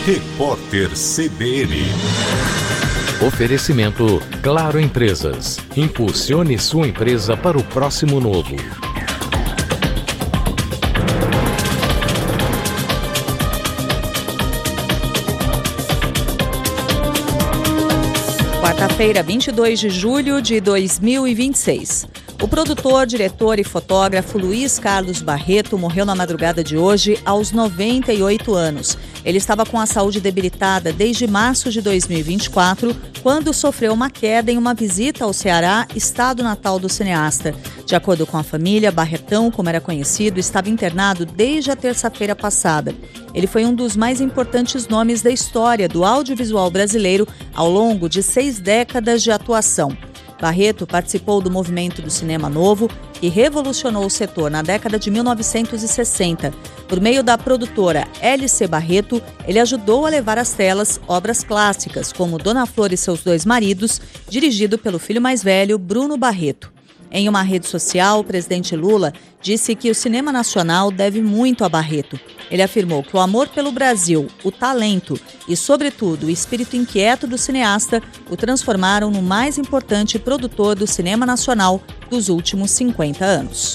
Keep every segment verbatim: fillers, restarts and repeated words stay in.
Repórter C B N. Oferecimento Claro Empresas. Impulsione sua empresa para o próximo novo. Quarta-feira, vinte e dois de julho de dois mil e vinte e seis. O produtor, diretor e fotógrafo Luiz Carlos Barreto morreu na madrugada de hoje aos noventa e oito anos. Ele estava com a saúde debilitada desde março de dois mil e vinte e quatro, quando sofreu uma queda em uma visita ao Ceará, estado natal do cineasta. De acordo com a família, Barretão, como era conhecido, estava internado desde a terça-feira passada. Ele foi um dos mais importantes nomes da história do audiovisual brasileiro ao longo de seis décadas de atuação. Barreto participou do movimento do cinema novo e revolucionou o setor na década de mil novecentos e sessenta. Por meio da produtora L C Barreto, ele ajudou a levar às telas obras clássicas como Dona Flor e seus dois maridos, dirigido pelo filho mais velho, Bruno Barreto. Em uma rede social, o presidente Lula disse que o cinema nacional deve muito a Barreto. Ele afirmou que o amor pelo Brasil, o talento e, sobretudo, o espírito inquieto do cineasta o transformaram no mais importante produtor do cinema nacional dos últimos cinquenta anos.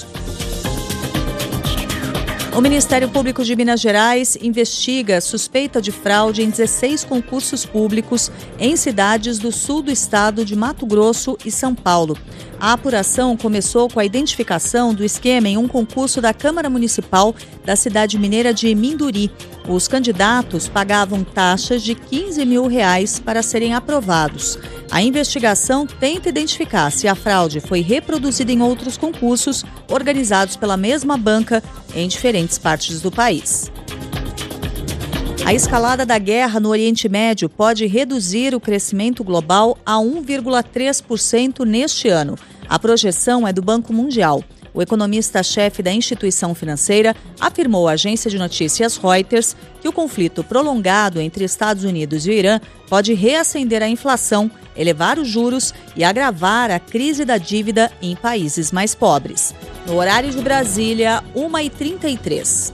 O Ministério Público de Minas Gerais investiga suspeita de fraude em dezesseis concursos públicos em cidades do sul do estado de Mato Grosso e São Paulo. A apuração começou com a identificação do esquema em um concurso da Câmara Municipal da cidade mineira de Minduri. Os candidatos pagavam taxas de quinze mil reais para serem aprovados. A investigação tenta identificar se a fraude foi reproduzida em outros concursos organizados pela mesma banca em diferentes partes do país. A escalada da guerra no Oriente Médio pode reduzir o crescimento global a um vírgula três por cento neste ano. A projeção é do Banco Mundial. O economista-chefe da instituição financeira afirmou à agência de notícias Reuters que o conflito prolongado entre Estados Unidos e o Irã pode reacender a inflação, elevar os juros e agravar a crise da dívida em países mais pobres. No horário de Brasília, uma e trinta e três.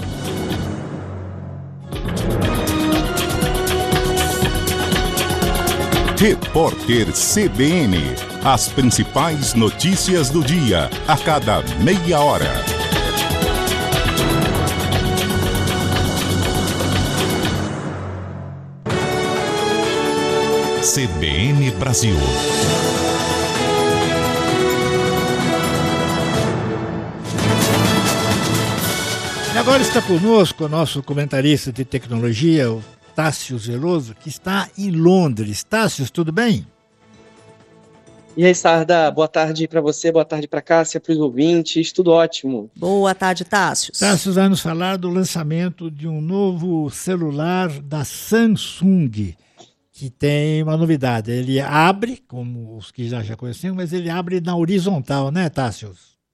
Repórter C B N. As principais notícias do dia, a cada meia hora. C B N Brasil. E agora está conosco o nosso comentarista de tecnologia, o Tássio Veloso, que está em Londres. Tássio, tudo bem? E aí, Sarda, boa tarde para você, boa tarde para Cássia, para os ouvintes, tudo ótimo. Boa tarde, Tássio. Tássio vai nos falar do lançamento de um novo celular da Samsung, que tem uma novidade. Ele abre, como os que já, já conheciam, mas ele abre na horizontal, né, Tássio?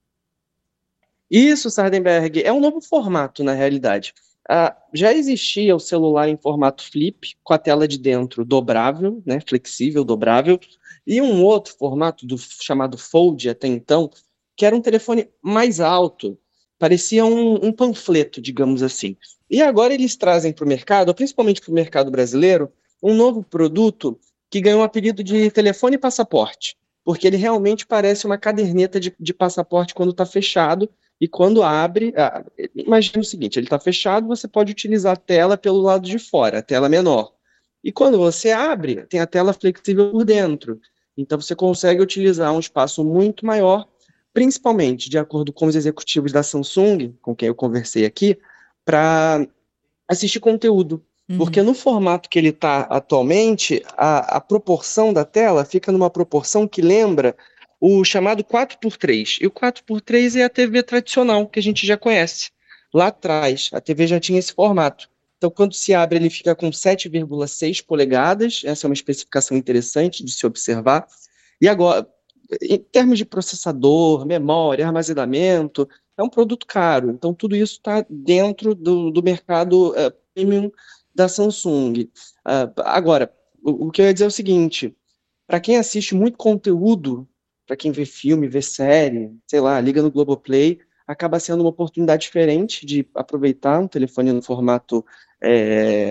Isso, Sardenberg, é um novo formato, na realidade. Ah, já existia o celular em formato flip, com a tela de dentro dobrável, né, flexível, dobrável, e um outro formato do, chamado Fold até então, que era um telefone mais alto, parecia um, um panfleto, digamos assim. E agora eles trazem para o mercado, principalmente para o mercado brasileiro, um novo produto que ganhou o apelido de telefone passaporte, porque ele realmente parece uma caderneta de, de passaporte quando está fechado, e quando abre, ah, imagina o seguinte, ele está fechado, você pode utilizar a tela pelo lado de fora, a tela menor. E quando você abre, tem a tela flexível por dentro. Então você consegue utilizar um espaço muito maior, principalmente, de acordo com os executivos da Samsung, com quem eu conversei aqui, para assistir conteúdo. Uhum. Porque no formato que ele está atualmente, a, a proporção da tela fica numa proporção que lembra o chamado quatro por três. E o quatro por três é a T V tradicional, que a gente já conhece. Lá atrás, a T V já tinha esse formato. Então, quando se abre, ele fica com sete vírgula seis polegadas. Essa é uma especificação interessante de se observar. E agora, em termos de processador, memória, armazenamento, é um produto caro. Então, tudo isso está dentro do, do mercado uh, premium da Samsung. Uh, agora, o, o que eu ia dizer é o seguinte, para quem assiste muito conteúdo, para quem vê filme, vê série, sei lá, liga no Globoplay, acaba sendo uma oportunidade diferente de aproveitar um telefone no formato é,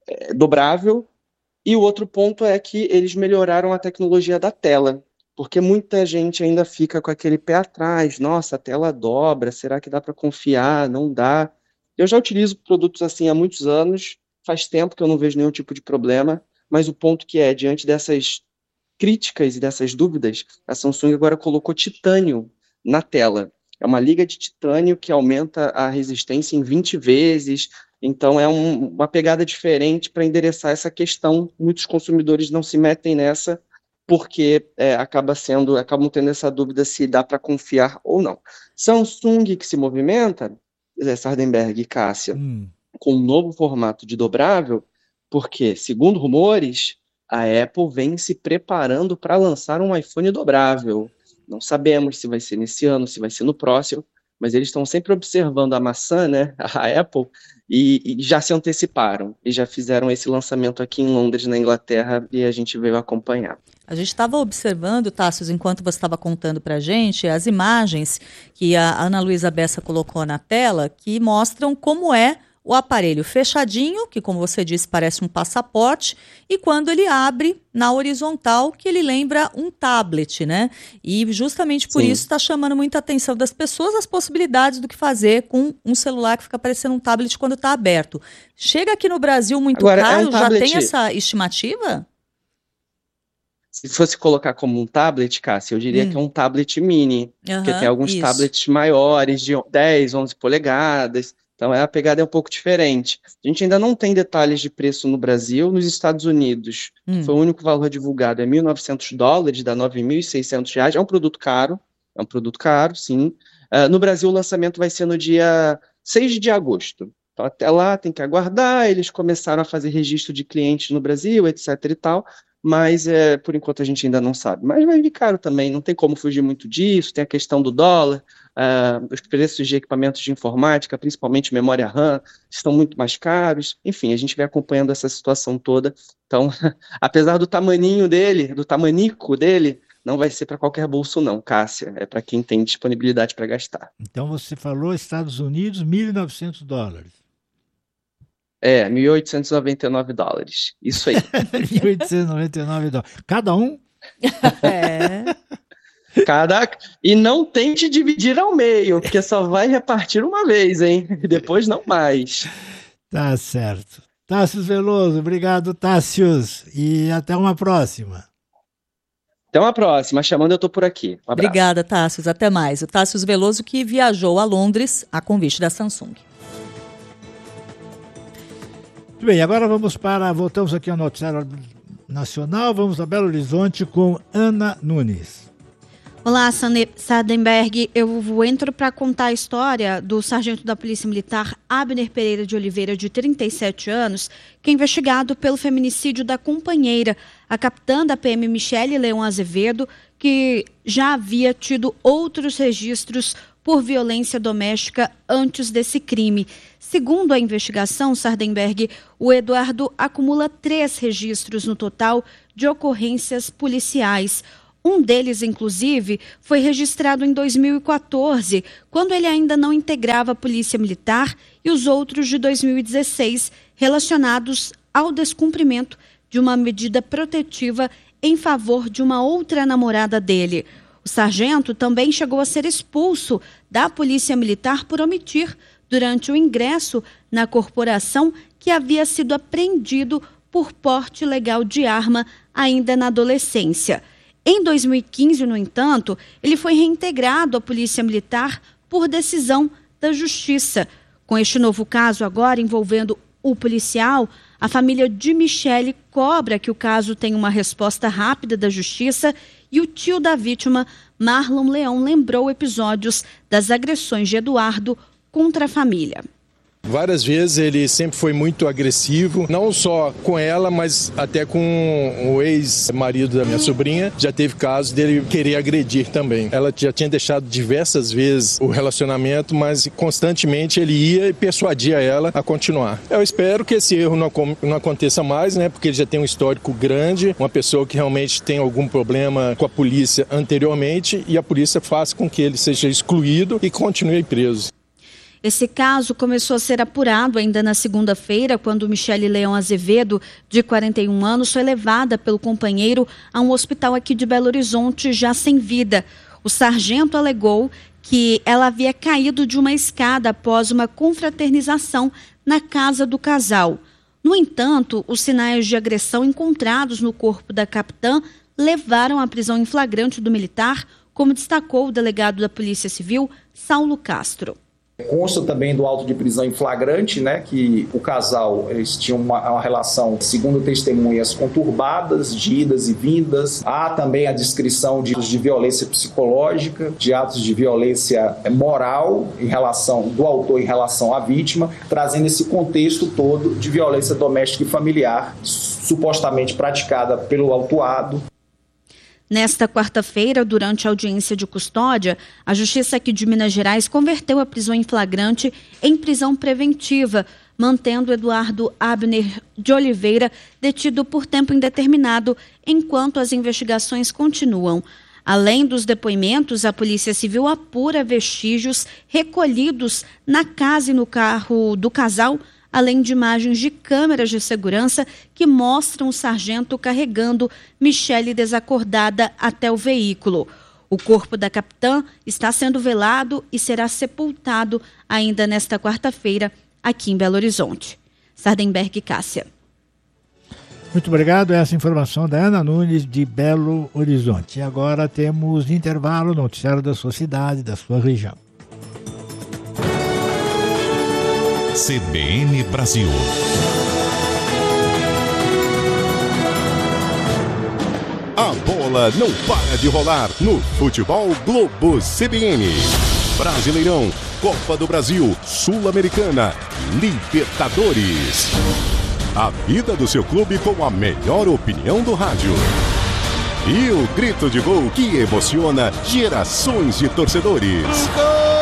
é dobrável. E o outro ponto é que eles melhoraram a tecnologia da tela, porque muita gente ainda fica com aquele pé atrás. Nossa, a tela dobra, será que dá para confiar? Não dá. Eu já utilizo produtos assim há muitos anos, faz tempo que eu não vejo nenhum tipo de problema, mas o ponto que é, diante dessas críticas e dessas dúvidas, a Samsung agora colocou titânio na tela. É uma liga de titânio que aumenta a resistência em vinte vezes, então é um, uma pegada diferente para endereçar essa questão. Muitos consumidores não se metem nessa porque é, acaba sendo, acabam tendo essa dúvida se dá para confiar ou não. Samsung que se movimenta, Sardenberg e Cássia, hum. com um novo formato de dobrável, porque, segundo rumores, a Apple vem se preparando para lançar um iPhone dobrável. Não sabemos se vai ser nesse ano, se vai ser no próximo, mas eles estão sempre observando a maçã, né, a Apple, e, e já se anteciparam, e já fizeram esse lançamento aqui em Londres, na Inglaterra, e a gente veio acompanhar. A gente estava observando, Tássios, enquanto você estava contando para a gente, as imagens que a Ana Luísa Bessa colocou na tela, que mostram como é o aparelho fechadinho, que, como você disse, parece um passaporte, e quando ele abre na horizontal, que ele lembra um tablet, né? E justamente por Sim. isso está chamando muita atenção das pessoas as possibilidades do que fazer com um celular que fica parecendo um tablet quando está aberto. Chega aqui no Brasil muito Agora, caro, é um tablet... já tem essa estimativa? Se fosse colocar como um tablet, Cássia, eu diria hum. que é um tablet mini, uhum, porque tem alguns isso. tablets maiores, de dez, onze polegadas. Então, a pegada é um pouco diferente. A gente ainda não tem detalhes de preço no Brasil. Nos Estados Unidos, hum. foi o único valor divulgado, é mil e novecentos dólares, dá nove mil e seiscentos reais. É um produto caro, é um produto caro, sim. Uh, no Brasil, o lançamento vai ser no dia seis de agosto. Então, até lá, tem que aguardar. Eles começaram a fazer registro de clientes no Brasil, etc e tal. Mas, é, por enquanto, a gente ainda não sabe. Mas vai vir caro também, não tem como fugir muito disso. Tem a questão do dólar. Uh, os preços de equipamentos de informática, principalmente memória RAM, estão muito mais caros. Enfim, a gente vai acompanhando essa situação toda. Então, apesar do tamaninho dele, do tamanico dele, não vai ser para qualquer bolso não, Cássia. É para quem tem disponibilidade para gastar. Então você falou Estados Unidos, mil e novecentos dólares. É, mil oitocentos e noventa e nove dólares. Isso aí. mil oitocentos e noventa e nove dólares. Cada um? É... Cada... E não tente dividir ao meio, porque só vai repartir uma vez, hein? Depois não mais. Tá certo. Tássios Veloso, obrigado, Tássios. E até uma próxima. Até uma próxima. Chamando, eu tô por aqui. Um abraço. Obrigada, Tássios. Até mais. O Tássios Veloso que viajou a Londres a convite da Samsung. Muito bem, agora vamos para... Voltamos aqui ao Noticiário Nacional. Vamos a Belo Horizonte com Ana Nunes. Olá, Sardenberg. Eu entro para contar a história do sargento da Polícia Militar Abner Pereira de Oliveira, de trinta e sete anos, que é investigado pelo feminicídio da companheira, a capitã da P M Michele Leão Azevedo, que já havia tido outros registros por violência doméstica antes desse crime. Segundo a investigação, Sardenberg, o Eduardo acumula três registros no total de ocorrências policiais. Um deles, inclusive, foi registrado em dois mil e quatorze, quando ele ainda não integrava a Polícia Militar, e os outros de dois mil e dezesseis, relacionados ao descumprimento de uma medida protetiva em favor de uma outra namorada dele. O sargento também chegou a ser expulso da Polícia Militar por omitir, durante o ingresso na corporação, que havia sido apreendido por porte ilegal de arma ainda na adolescência. Em dois mil e quinze, no entanto, ele foi reintegrado à Polícia Militar por decisão da Justiça. Com este novo caso agora envolvendo o policial, a família de Michele cobra que o caso tenha uma resposta rápida da Justiça, e o tio da vítima, Marlon Leão, lembrou episódios das agressões de Eduardo contra a família. Várias vezes ele sempre foi muito agressivo, não só com ela, mas até com o ex-marido da minha sobrinha. Já teve casos dele querer agredir também. Ela já tinha deixado diversas vezes o relacionamento, mas constantemente ele ia e persuadia ela a continuar. Eu espero que esse erro não, não aconteça mais, né? Porque ele já tem um histórico grande, uma pessoa que realmente tem algum problema com a polícia anteriormente, e a polícia faça com que ele seja excluído e continue preso. Esse caso começou a ser apurado ainda na segunda-feira, quando Michele Leão Azevedo, de quarenta e um anos, foi levada pelo companheiro a um hospital aqui de Belo Horizonte, já sem vida. O sargento alegou que ela havia caído de uma escada após uma confraternização na casa do casal. No entanto, os sinais de agressão encontrados no corpo da capitã levaram à prisão em flagrante do militar, como destacou o delegado da Polícia Civil, Saulo Castro. Consta também do auto de prisão em flagrante, né, que o casal eles tinham uma, uma relação, segundo testemunhas, conturbadas, de idas e vindas. Há também a descrição de atos de violência psicológica, de atos de violência moral em relação do autor em relação à vítima, trazendo esse contexto todo de violência doméstica e familiar, supostamente praticada pelo autuado. Nesta quarta-feira, durante a audiência de custódia, a Justiça aqui de Minas Gerais converteu a prisão em flagrante em prisão preventiva, mantendo Eduardo Abner de Oliveira detido por tempo indeterminado, enquanto as investigações continuam. Além dos depoimentos, a Polícia Civil apura vestígios recolhidos na casa e no carro do casal, além de imagens de câmeras de segurança que mostram o sargento carregando Michele desacordada até o veículo. O corpo da capitã está sendo velado e será sepultado ainda nesta quarta-feira aqui em Belo Horizonte. Sardenberg, Cássia. Muito obrigado. Essa informação da Ana Nunes, de Belo Horizonte. E agora temos intervalo, noticiário da sua cidade, da sua região. C B N Brasil. A bola não para de rolar no Futebol Globo C B N. Brasileirão, Copa do Brasil, Sul-Americana, Libertadores. A vida do seu clube com a melhor opinião do rádio. E o grito de gol que emociona gerações de torcedores.